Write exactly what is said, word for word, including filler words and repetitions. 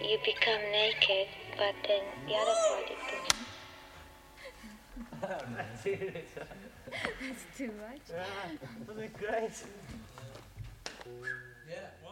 you become naked, but then the other body goes. That's it. That's too much. Yeah, wasn't it great? Yeah.